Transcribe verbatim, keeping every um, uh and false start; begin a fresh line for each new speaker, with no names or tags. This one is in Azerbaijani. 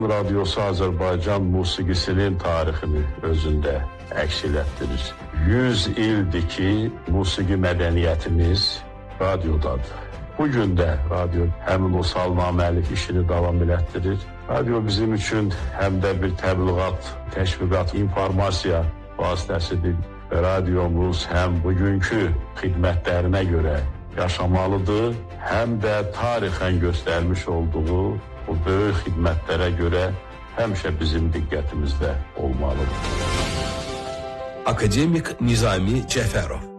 Radyosu Azərbaycan musiqisinin tarixini özündə əks elətdirir. yüz ildir ki, musiqi mədəniyyətimiz radiodadır. Bugün də radio həmin o salnaməlik işini davam elətdirir. Radio bizim üçün həm də bir təbliğat, təşviqat, informasiya vasitəsidir. Və radiomuz həm bugünkü xidmətlərinə görə yaşamalıdır, həm də tarixən göstərmiş olduğu bu böyük xidmətlərə görə həmişə bizim diqqətimizdə olmalıdır.
Akademik Nizami Cəfərov